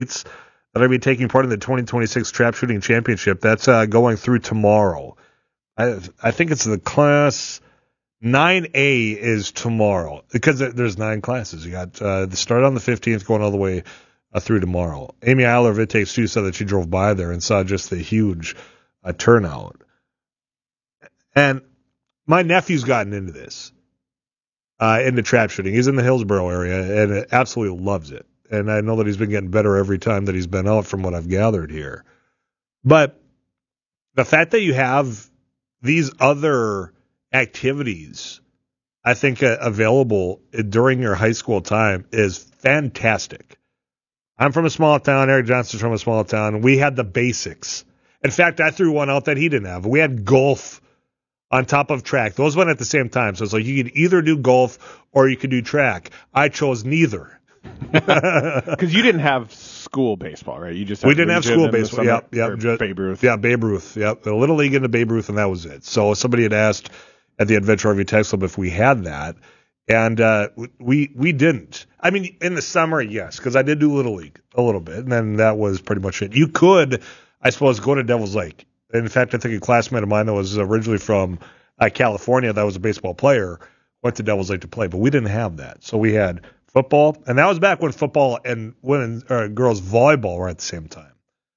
that are going to be taking part in the 2026 Trap Shooting Championship. That's going through tomorrow. I think it's the class 9A is tomorrow because there's 9 classes. You got the start on the 15th going all the way through tomorrow. Amy Eiler of It Takes Two said that she drove by there and saw just the huge turnout. And my nephew's gotten into this, into trap shooting. He's in the Hillsborough area and absolutely loves it. And I know that he's been getting better every time that he's been out from what I've gathered here. But the fact that you have these other activities, I think, available during your high school time is fantastic. I'm from a small town. Eric Johnson's from a small town. We had the basics. In fact, I threw one out that he didn't have. We had golf on top of track. Those went at the same time. So it's like you could either do golf or you could do track. I chose neither. Because you didn't have school baseball, right? You just had we didn't have school baseball. Yep. Babe Ruth. Yeah, Babe Ruth. Yep. A Little League into Babe Ruth, and that was it. So somebody had asked at the Adventure RV Text Club if we had that, and we didn't. I mean, in the summer, yes, because I did do Little League a little bit, and then that was pretty much it. You could, I suppose, go to Devil's Lake. In fact, I think a classmate of mine that was originally from California that was a baseball player went to Devil's Lake to play, but we didn't have that. So we had football, and that was back when football and girls volleyball were at the same time.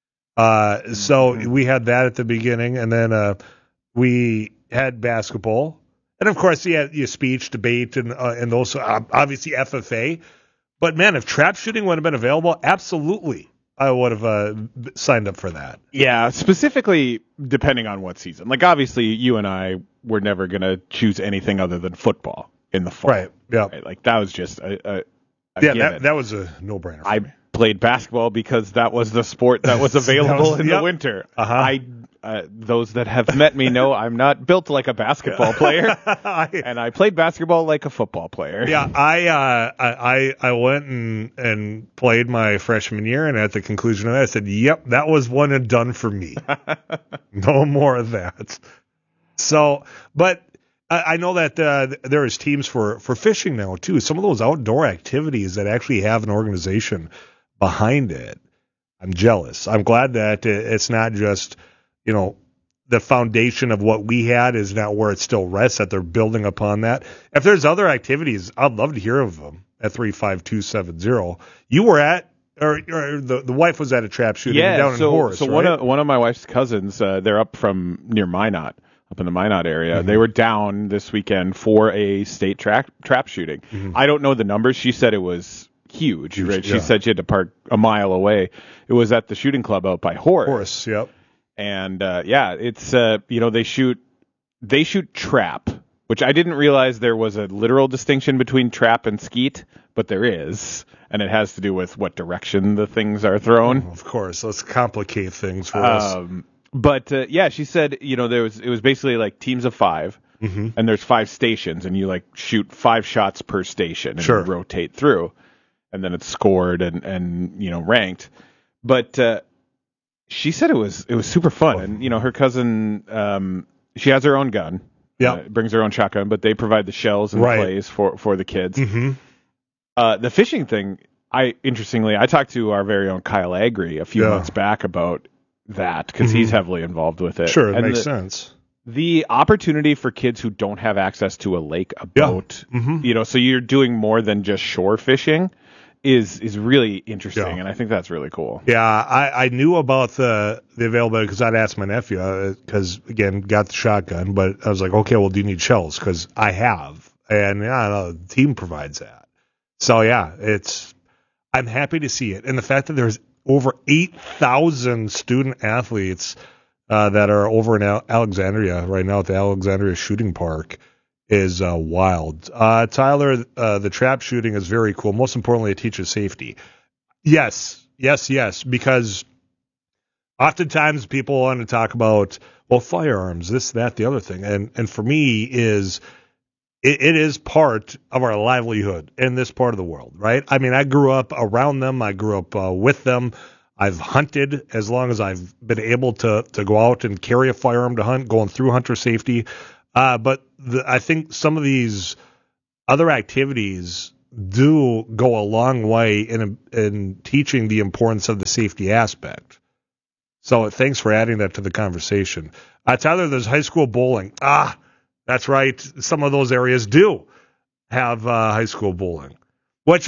So we had that at the beginning, and then we had basketball, and of course you had your speech, debate, and those obviously FFA. But man, if trap shooting would have been available, absolutely, I would have signed up for that. Yeah, specifically depending on what season. Like obviously, you and I were never gonna choose anything other than football in the fall. Right. Yeah. Right? Like that was just a that was a no-brainer. I played basketball because that was the sport that was available in the winter. Uh-huh. Those that have met me know I'm not built like a basketball player, and I played basketball like a football player. Yeah, I went and played my freshman year, and at the conclusion of that, I said, "Yep, that was one and done for me. No more of that." So, but I know that there is teams for fishing now too. Some of those outdoor activities that actually have an organization behind it. I'm jealous. I'm glad that it's not just, the foundation of what we had is not where it still rests, that they're building upon that. If there's other activities, I'd love to hear of them at 35270. You were at, or the wife was at a trap shooting down in Horace, so right? one of my wife's cousins, they're up from near Minot, up in the Minot area. Mm-hmm. They were down this weekend for a state trap shooting. Mm-hmm. I don't know the numbers. She said it was huge. Right? She said she had to park a mile away. It was at the shooting club out by Horace. Horace, yep. And it's they shoot trap, which I didn't realize there was a literal distinction between trap and skeet, but there is, and it has to do with what direction the things are thrown. Oh, of course, let's complicate things for us. But she said it was basically like teams of 5, mm-hmm. and there's 5 stations, and you like shoot 5 shots per station, and you rotate through, and then it's scored and ranked. But she said it was super fun, and her cousin, she has her own gun, brings her own shotgun, but they provide the shells and plays for the kids. Mm-hmm. The fishing thing, I talked to our very own Kyle Agri a few months back about that because he's heavily involved with it. Sure, it makes sense. The opportunity for kids who don't have access to a lake, a boat, so you're doing more than just shore fishing. Is really interesting, and I think that's really cool. Yeah, I knew about the availability because I'd asked my nephew, because, again, got the shotgun, but I was like, okay, well, do you need shells? Because I have, and the team provides that. So, I'm happy to see it. And the fact that there's over 8,000 student athletes that are over in Alexandria right now at the Alexandria Shooting Park is wild. Tyler, the trap shooting is very cool. Most importantly, it teaches safety. Yes, because oftentimes people want to talk about, firearms, this, that, the other thing. And for me it is part of our livelihood in this part of the world, right? I mean, I grew up around them. I grew up with them. I've hunted as long as I've been able to go out and carry a firearm to hunt, going through hunter safety. But I think some of these other activities do go a long way in teaching the importance of the safety aspect. So thanks for adding that to the conversation. Tyler, there's high school bowling. That's right. Some of those areas do have high school bowling, which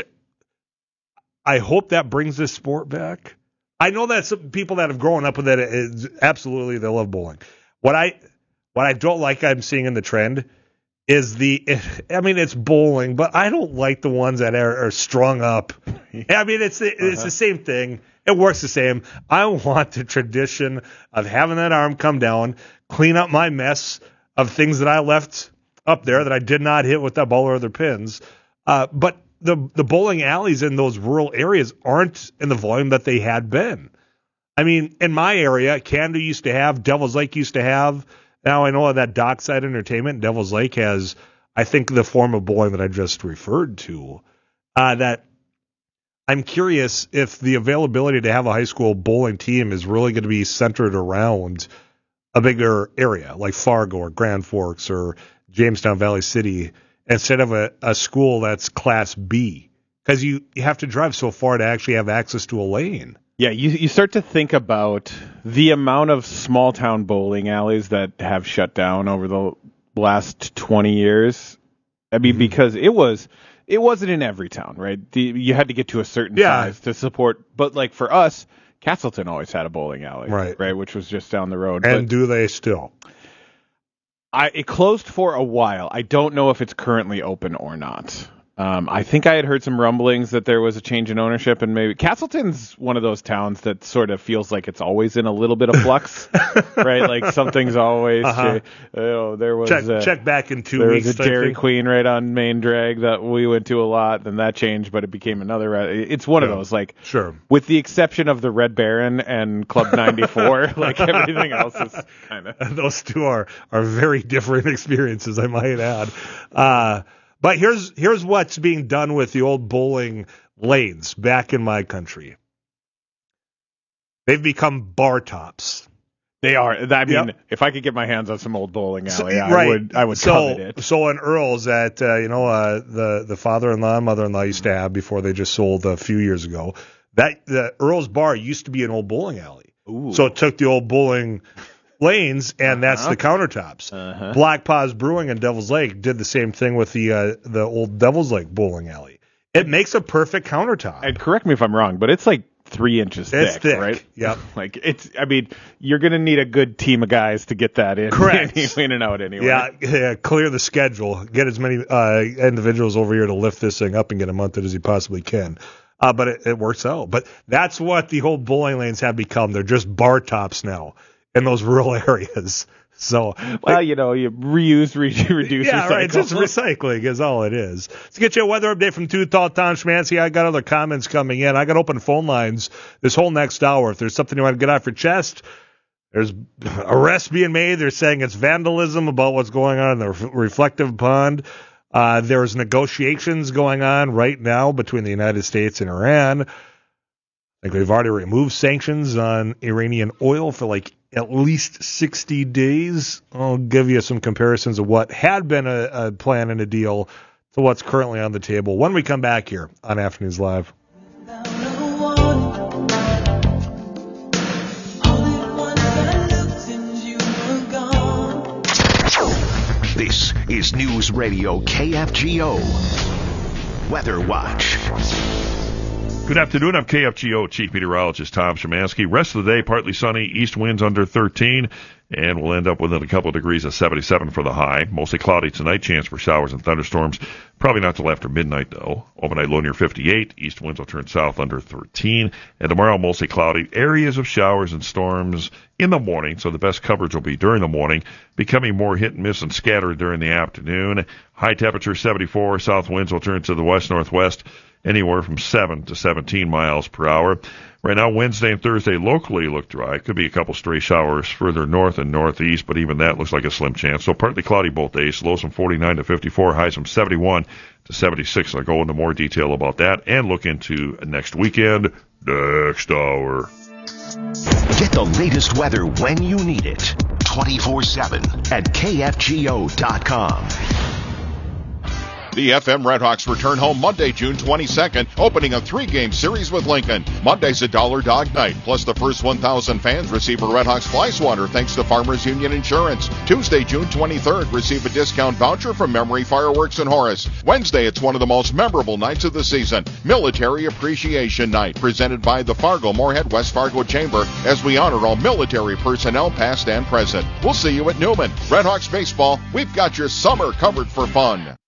I hope that brings this sport back. I know that some people that have grown up with it, absolutely, they love bowling. What I don't like I'm seeing in the trend is it's bowling, but I don't like the ones that are strung up. I mean, it's the same thing. It works the same. I want the tradition of having that arm come down, clean up my mess of things that I left up there that I did not hit with that ball or other pins. But the bowling alleys in those rural areas aren't in the volume that they had been. I mean, in my area, Canada used to have, Devil's Lake used to have. Now I know that Dockside Entertainment, Devil's Lake has, I think, the form of bowling that I just referred to. That I'm curious if the availability to have a high school bowling team is really going to be centered around a bigger area like Fargo or Grand Forks or Jamestown Valley City instead of a school that's Class B, because you have to drive so far to actually have access to a lane. Yeah, you start to think about the amount of small town bowling alleys that have shut down over the last 20 years. I mean, because it wasn't in every town, right? You had to get to a certain size to support. But like for us, Castleton always had a bowling alley, right? Which was just down the road. And do they still? It closed for a while. I don't know if it's currently open or not. I think I had heard some rumblings that there was a change in ownership, and maybe Castleton's one of those towns that sort of feels like it's always in a little bit of flux, right? Like something's always there was check back in 2 there weeks. There was a Dairy Queen right on Main Drag that we went to a lot, then that changed, but it became another. It's one of those, like, with the exception of the Red Baron and Club 94, like everything else is kind of. Those two are very different experiences, I might add. But here's what's being done with the old bowling lanes back in my country. They've become bar tops. They are. I mean, if I could get my hands on some old bowling alley, I would covet it. So in Earl's that the father-in-law and mother-in-law used to have before they just sold a few years ago, that the Earl's bar used to be an old bowling alley. Ooh. So it took the old bowling lanes, and that's the countertops. Black Paws Brewing in Devil's Lake did the same thing with the old Devil's Lake bowling alley. It makes a perfect countertop. And correct me if I'm wrong, but it's like 3 inches thick. It's thick, right? Yep. Like you're going to need a good team of guys to get that in. Correct. In and out anyway. Yeah, clear the schedule. Get as many individuals over here to lift this thing up and get them mounted as you possibly can. But it works out. But that's what the old bowling lanes have become. They're just bar tops now in those rural areas. So, you reuse, reduce, recycle. Right. Just recycling is all it is. Let's get you a weather update from Tooth Tall Tom Schmancy. I got other comments coming in. I got open phone lines this whole next hour. If there's something you want to get off your chest, there's arrests being made. They're saying it's vandalism about what's going on in the reflective pond. There's negotiations going on right now between the United States and Iran. I think we've already removed sanctions on Iranian oil for at least 60 days. I'll give you some comparisons of what had been a plan and a deal to what's currently on the table when we come back here on Afternoons Live. This is News Radio KFGO Weather Watch. Good afternoon. I'm KFGO Chief Meteorologist Tom Szymanski. Rest of the day, partly sunny, east winds under 13, and we'll end up within a couple of degrees of 77 for the high. Mostly cloudy tonight, chance for showers and thunderstorms. Probably not till after midnight, though. Overnight low near 58. East winds will turn south under 13. And tomorrow, mostly cloudy. Areas of showers and storms in the morning, so the best coverage will be during the morning, becoming more hit and miss and scattered during the afternoon. High temperature 74. South winds will turn to the west-northwest, anywhere from 7 to 17 miles per hour. Right now, Wednesday and Thursday locally look dry. Could be a couple stray showers further north and northeast, but even that looks like a slim chance. So partly cloudy both days. Lows from 49 to 54, highs from 71 to 76. I'll go into more detail about that and look into next weekend, next hour. Get the latest weather when you need it. 24/7 at KFGO.com. The FM Redhawks return home Monday, June 22nd, opening a 3-game series with Lincoln. Monday's a Dollar Dog Night, plus the first 1,000 fans receive a Redhawks fly swatter thanks to Farmers Union Insurance. Tuesday, June 23rd, receive a discount voucher from Memory Fireworks in Horace. Wednesday, it's one of the most memorable nights of the season, Military Appreciation Night, presented by the Fargo-Moorhead West Fargo Chamber, as we honor all military personnel past and present. We'll see you at Newman. Redhawks baseball, we've got your summer covered for fun.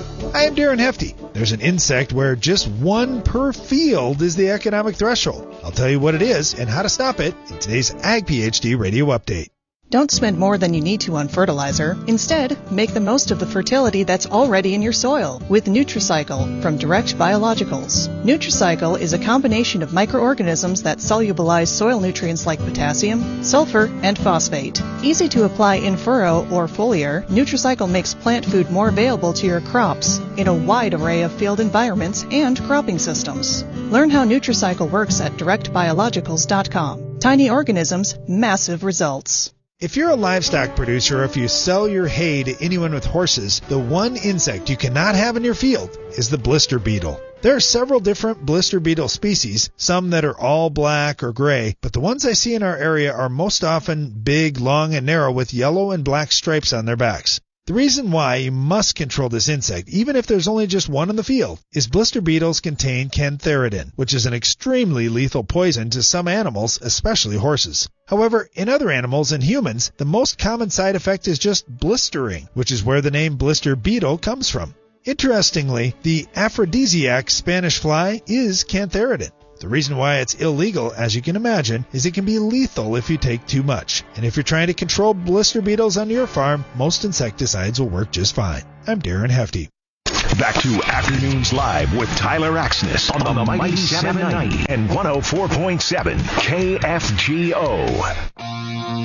I am Darren Hefty. There's an insect where just one per field is the economic threshold. I'll tell you what it is and how to stop it in today's Ag PhD Radio Update. Don't spend more than you need to on fertilizer. Instead, make the most of the fertility that's already in your soil with Nutricycle from Direct Biologicals. Nutricycle is a combination of microorganisms that solubilize soil nutrients like potassium, sulfur, and phosphate. Easy to apply in furrow or foliar, Nutricycle makes plant food more available to your crops in a wide array of field environments and cropping systems. Learn how Nutricycle works at directbiologicals.com. Tiny organisms, massive results. If you're a livestock producer or if you sell your hay to anyone with horses, the one insect you cannot have in your field is the blister beetle. There are several different blister beetle species, some that are all black or gray, but the ones I see in our area are most often big, long, and narrow with yellow and black stripes on their backs. The reason why you must control this insect, even if there's only just one in the field, is blister beetles contain cantharidin, which is an extremely lethal poison to some animals, especially horses. However, in other animals and humans, the most common side effect is just blistering, which is where the name blister beetle comes from. Interestingly, the aphrodisiac Spanish fly is cantharidin. The reason why it's illegal, as you can imagine, is it can be lethal if you take too much. And if you're trying to control blister beetles on your farm, most insecticides will work just fine. I'm Darren Hefty. Back to Afternoons Live with Tyler Axness on the Mighty 790 and 104.7 KFGO.